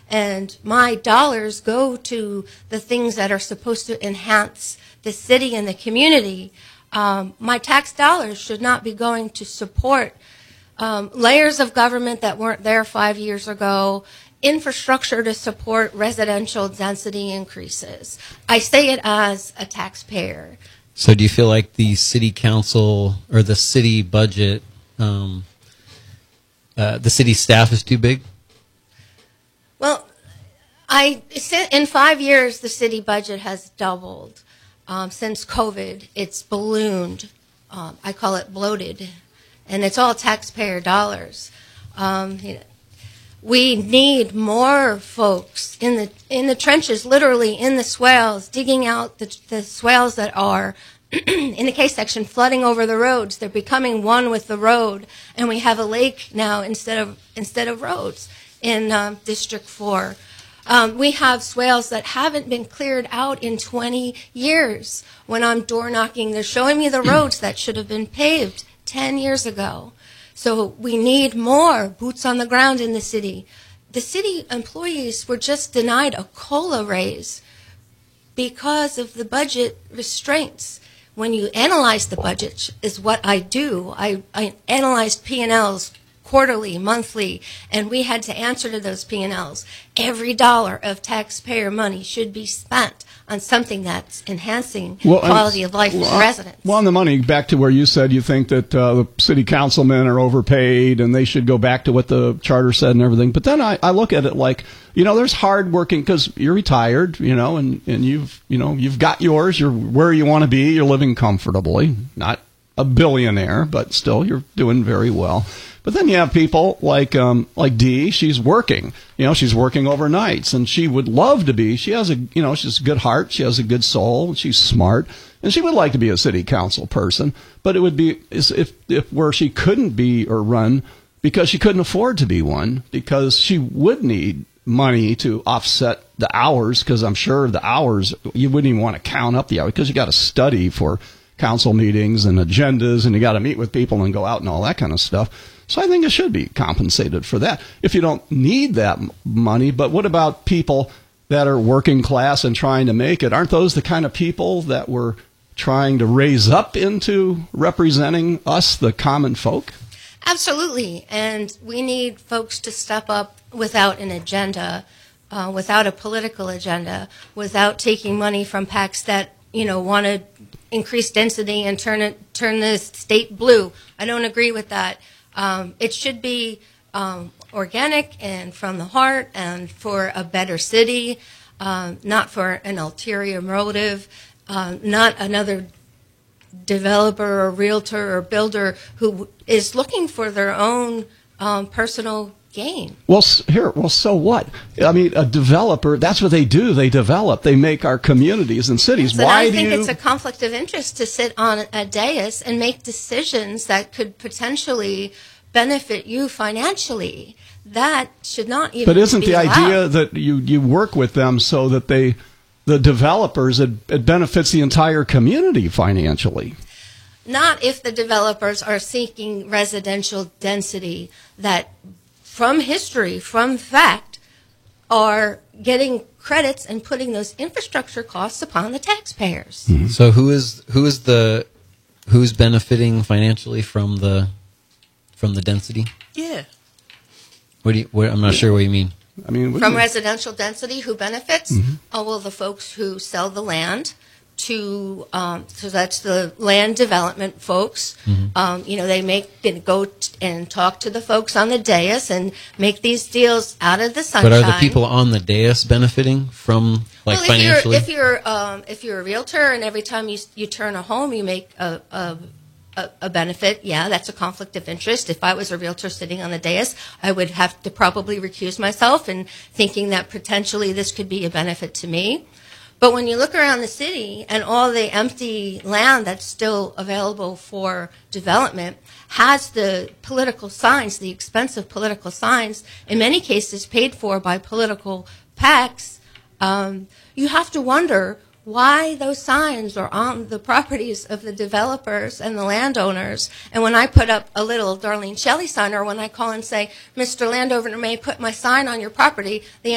and my dollars go to the things that are supposed to enhance the city and the community, my tax dollars should not be going to support layers of government that weren't there 5 years ago, infrastructure to support residential density increases. I say it as a taxpayer. So do you feel like the city council or the city budget, the city staff is too big? Well, in 5 years, the city budget has doubled. Since COVID, it's ballooned. I call it bloated, and it's all taxpayer dollars. We need more folks in the trenches, literally in the swales, digging out the swales that are, in the K section, flooding over the roads. They're becoming one with the road, and we have a lake now instead of roads in District 4. We have swales that haven't been cleared out in 20 years. When I'm door knocking, they're showing me the roads that should have been paved 10 years ago. So we need more boots on the ground in the city. The city employees were just denied a COLA raise because of the budget restraints. When you analyze the budget, is what I do. I analyzed P&Ls quarterly, monthly, and we had to answer to those P&Ls. Every dollar of taxpayer money should be spent on something that's enhancing quality of life for residents. Well, on the money, back to where you said you think that the city councilmen are overpaid and they should go back to what the charter said and everything. But then I look at it like, there's hard working, because you're retired, and you've got yours. You're where you want to be. You're living comfortably, not a billionaire, but still you're doing very well. But then you have people like Dee. She's working. She's working overnights, and she would love to be. She has she's a good heart. She has a good soul. She's smart, and she would like to be a city council person. But it would be if where she couldn't be or run because she couldn't afford to be one, because she would need money to offset the hours. Because I'm sure the hours, you wouldn't even want to count up the hours, because you got to study for council meetings and agendas, and you got to meet with people and go out and all that kind of stuff. So I think it should be compensated for that if you don't need that money. But what about people that are working class and trying to make it? Aren't those the kind of people that we're trying to raise up into representing us, the common folk? Absolutely. And we need folks to step up without an agenda, without a political agenda, without taking money from PACs that, want to increase density and turn the state blue. I don't agree with that. It should be organic and from the heart and for a better city, not for an ulterior motive, not another developer or realtor or builder who is looking for their own personal gain. Well, so what? I mean, a developer, that's what they do. They develop. They make our communities and cities. Yes, I think it's a conflict of interest to sit on a dais and make decisions that could potentially benefit you financially. That should not even be allowed. But isn't the idea that you work with them so that the developers, it benefits the entire community financially? Not if the developers are seeking residential density that, from history, from fact, are getting credits and putting those infrastructure costs upon the taxpayers. Mm-hmm. So who's benefiting financially from the density? Yeah. I'm not sure what you mean. I mean, from residential density, who benefits? Mm-hmm. Oh, well, the folks who sell the land to, so that's the land development folks. Mm-hmm. They go and talk to the folks on the dais and make these deals out of the sunshine. But are the people on the dais benefiting from, financially? If you're a realtor and every time you turn a home you make a benefit, yeah, that's a conflict of interest. If I was a realtor sitting on the dais, I would have to probably recuse myself and thinking that potentially this could be a benefit to me. But when you look around the city and all the empty land that's still available for development has the political signs, the expensive political signs, in many cases paid for by political PACs, you have to wonder why those signs are on the properties of the developers and the landowners. And when I put up a little Darlene Shelley sign, or when I call and say, Mr. Landowner, may I put my sign on your property, the